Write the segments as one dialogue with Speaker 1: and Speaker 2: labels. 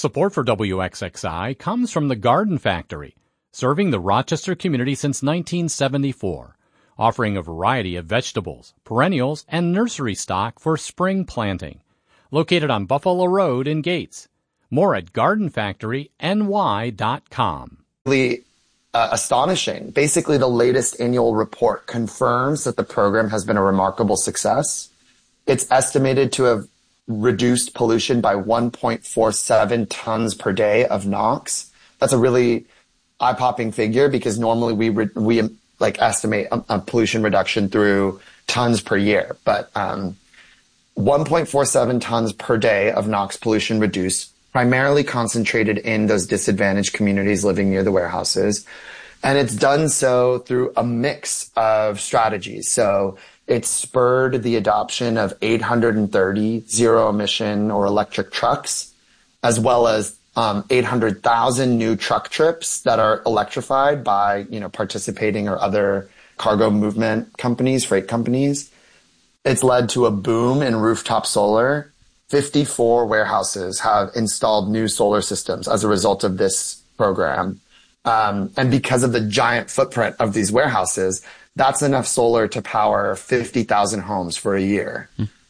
Speaker 1: Support for WXXI comes from the Garden Factory, serving the Rochester community since 1974, offering a variety of vegetables, perennials, and nursery stock for spring planting. Located on Buffalo Road in Gates. More at gardenfactoryny.com.
Speaker 2: Really astonishing. Basically, the latest annual report confirms that the program has been a remarkable success. It's estimated to have reduced pollution by 1.47 tons per day of NOx. That's a really eye-popping figure because normally we estimate a pollution reduction through tons per year. But 1.47 tons per day of NOx pollution reduced, primarily concentrated in those disadvantaged communities living near the warehouses. And it's done so through a mix of strategies. So it spurred the adoption of 830 zero-emission or electric trucks, as well as 800,000 new truck trips that are electrified by, participating or other cargo movement companies, freight companies. It's led to a boom in rooftop solar. 54 warehouses have installed new solar systems as a result of this program. And because of the giant footprint of these warehouses, that's enough solar to power 50,000 homes for a year.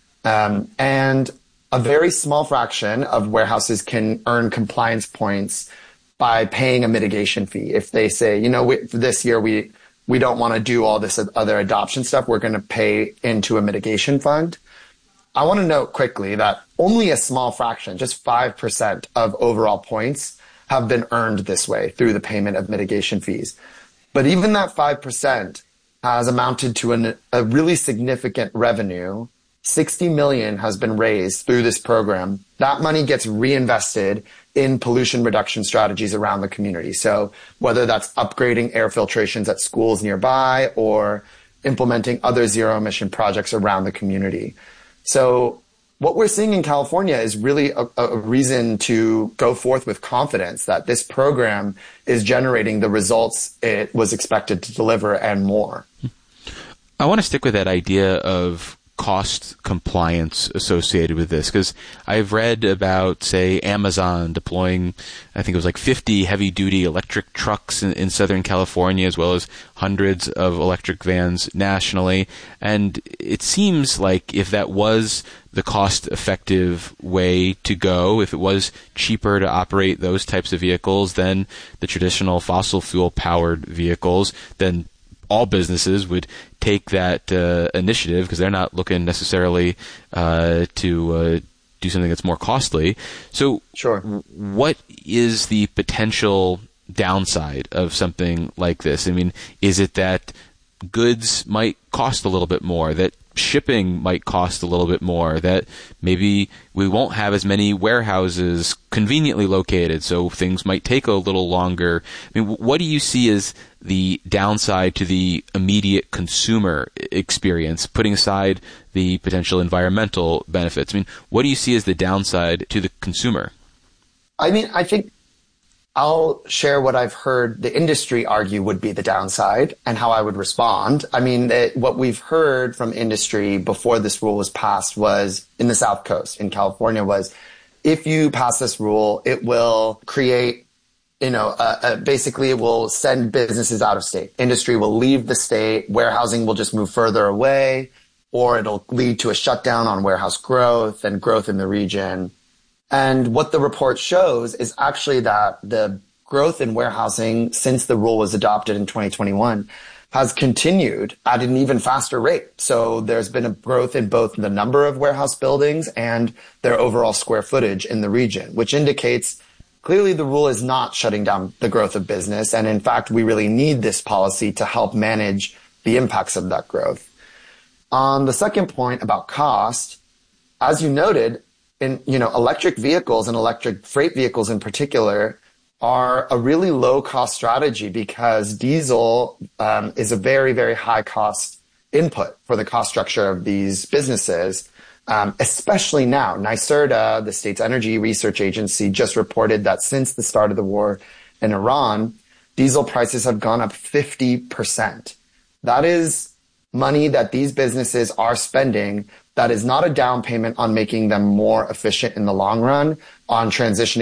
Speaker 2: And a very small fraction of warehouses can earn compliance points by paying a mitigation fee. If they say, this year we don't want to do all this other adoption stuff, we're going to pay into a mitigation fund. I want to note quickly that only a small fraction, just 5% of overall points have been earned this way through the payment of mitigation fees. But even that 5% has amounted to a really significant revenue. 60 million has been raised through this program. That money gets reinvested in pollution reduction strategies around the community. So whether that's upgrading air filtrations at schools nearby or implementing other zero emission projects around the community. So what we're seeing in California is really a reason to go forth with confidence that this program is generating the results it was expected to deliver and more.
Speaker 3: I want to stick with that idea of cost compliance associated with this, because I've read about, say, Amazon deploying, I think it was like 50 heavy-duty electric trucks in Southern California, as well as hundreds of electric vans nationally. And it seems like if that was the cost-effective way to go, if it was cheaper to operate those types of vehicles than the traditional fossil fuel-powered vehicles, then all businesses would take that initiative because they're not looking necessarily to do something that's more costly. So
Speaker 2: sure.
Speaker 3: What is the potential downside of something like this? I mean, is it that goods might cost a little bit more, that shipping might cost a little bit more, that maybe we won't have as many warehouses conveniently located, so things might take a little longer? I mean, what do you see as the downside to the immediate consumer experience, putting aside the potential environmental benefits? I mean, what do you see as the downside to the consumer?
Speaker 2: I mean, I think I'll share what I've heard the industry argue would be the downside and how I would respond. I mean, what we've heard from industry before this rule was passed was in the South Coast, in California, was if you pass this rule, it will create, basically it will send businesses out of state. Industry will leave the state. Warehousing will just move further away, or it'll lead to a shutdown on warehouse growth and growth in the region. And what the report shows is actually that the growth in warehousing since the rule was adopted in 2021 has continued at an even faster rate. So there's been a growth in both the number of warehouse buildings and their overall square footage in the region, which indicates clearly the rule is not shutting down the growth of business. And in fact, we really need this policy to help manage the impacts of that growth. On the second point about cost, as you noted, electric vehicles and electric freight vehicles in particular are a really low cost strategy because diesel is a very, very high cost input for the cost structure of these businesses, especially now. NYSERDA, the state's energy research agency, just reported that since the start of the war in Iran, diesel prices have gone up 50%. That is money that these businesses are spending that is not a down payment on making them more efficient in the long run, on transitioning